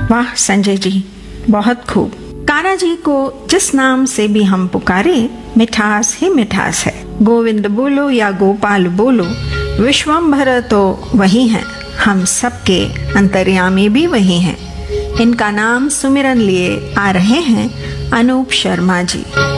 वाह संजय जी, बहुत खूब। कान्हा जी को जिस नाम से भी हम पुकारे, मिठास ही मिठास है। गोविंद बोलो या गोपाल बोलो, विश्वम्भर तो वही हैं, हम सबके अंतर्यामी भी वही हैं। इनका नाम सुमिरन लिए आ रहे हैं अनूप शर्मा जी।